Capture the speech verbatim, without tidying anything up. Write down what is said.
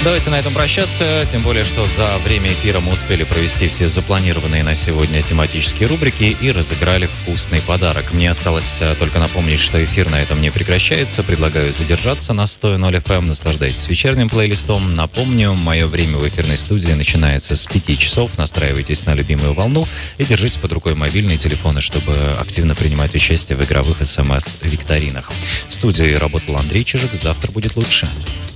Давайте на этом прощаться, тем более, что за время эфира мы успели провести все запланированные на сегодня тематические рубрики и разыграли вкусный подарок. Мне осталось только напомнить, что эфир на этом не прекращается. Предлагаю задержаться на сто ноль эф эм. Наслаждайтесь вечерним плейлистом. Напомню, мое время в эфирной студии начинается с пяти часов. Настраивайтесь на любимую волну и держите под рукой мобильные телефоны, чтобы активно принимать участие в игровых смс-викторинах. В студии работал Андрей Чижик. Завтра будет лучше.